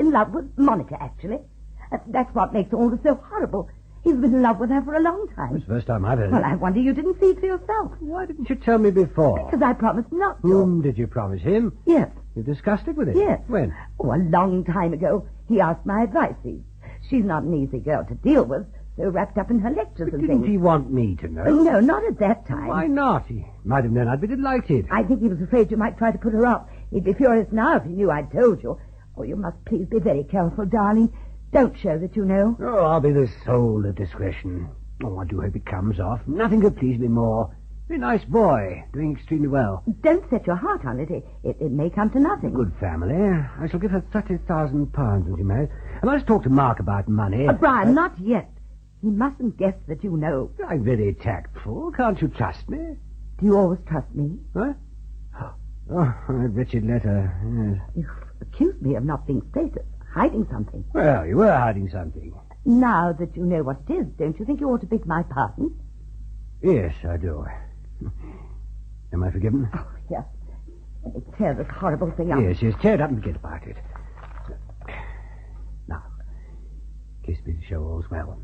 in love with Monica, actually. That's what makes all this so horrible. He's been in love with her for a long time. It's the first time I've heard it. Well, I wonder you didn't see it for yourself. Why didn't you tell me before? Because I promised not to. Whom did you promise? Him? Yes. You discussed it with him? Yes. When? Oh, a long time ago. He asked my advice. She's not an easy girl to deal with, so wrapped up in her lectures But and didn't things. he want me to know? No, not at that time. Why not? He might have known I'd be delighted. I think he was afraid you might try to put her up. He'd be furious now if he knew I'd told you. Oh, you must please be very careful, darling. Don't show that you know. Oh, I'll be the soul of discretion. Oh, I do hope it comes off. Nothing could please me more. Be a nice boy, doing extremely well. Don't set your heart on it. It may come to nothing. Good family. I shall give her £30,000 when she marries. I must talk to Mark about money. Brian, not yet. He mustn't guess that you know. I'm very tactful. Can't you trust me? Do you always trust me? What? Oh, that wretched letter. Yes. You accused me of not being straight, hiding something. Well, you were hiding something. Now that you know what it is, don't you think you ought to beg my pardon? Yes, I do. Am I forgiven? Oh, yes. Let me tear this horrible thing up. Yes, tear it up and forget about it. Now, kiss me to show all's well.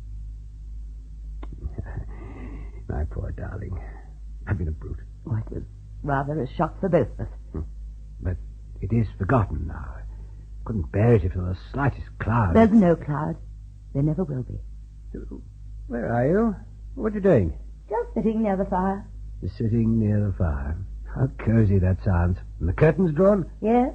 My poor darling. I've been a brute. Oh, it was rather a shock for both of us. But it is forgotten now. I couldn't bear it if there was the slightest cloud. There's no cloud. There never will be. Where are you? What are you doing? Just sitting near the fire. Sitting near the fire. How cozy that sounds. And the curtains drawn? Yes?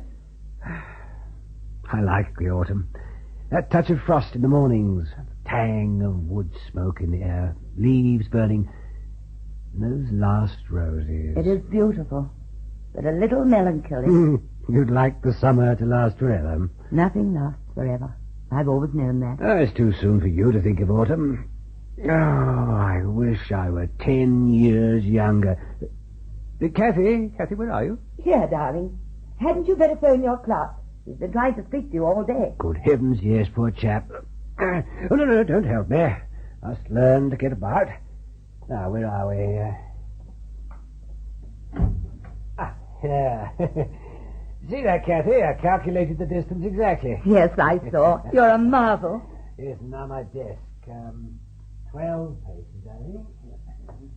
I like the autumn. That touch of frost in the mornings. The tang of wood smoke in the air. Leaves burning. And those last roses. It is beautiful, but a little melancholy. You'd like the summer to last forever. Nothing lasts forever. I've always known that. Oh, it's too soon for you to think of autumn. Oh, I wish I were 10 years younger. Kathy, where are you? Here, darling. Hadn't you better phone your clerk? He's been trying to speak to you all day. Good heavens, yes, poor chap. Oh, no, don't help me. Must learn to get about. Now, where are we? Yeah. See that, Kathy? I calculated the distance exactly. Yes, I saw. You're a marvel. Yes, now my desk. 12 paces, I think.